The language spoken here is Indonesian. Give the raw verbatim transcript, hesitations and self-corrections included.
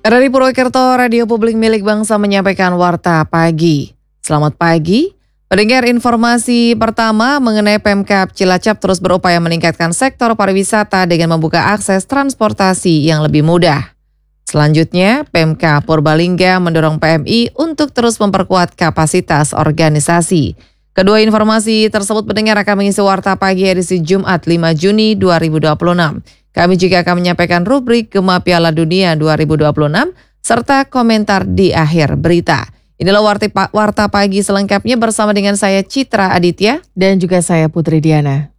Dari Purwokerto, Radio Publik Milik Bangsa menyampaikan Warta Pagi. Selamat pagi. Pendengar, informasi pertama mengenai Pemkab Cilacap terus berupaya meningkatkan sektor pariwisata dengan membuka akses transportasi yang lebih mudah. Selanjutnya, Pemkab Purbalingga mendorong P M I untuk terus memperkuat kapasitas organisasi. Kedua informasi tersebut pendengar akan mengisi Warta Pagi edisi Jumat lima Juni dua ribu dua puluh enam. Kami juga akan menyampaikan rubrik Gema Piala Dunia dua ribu dua puluh enam serta komentar di akhir berita. Inilah Warta, Warta Pagi selengkapnya bersama dengan saya Citra Aditya dan juga saya Putri Diana.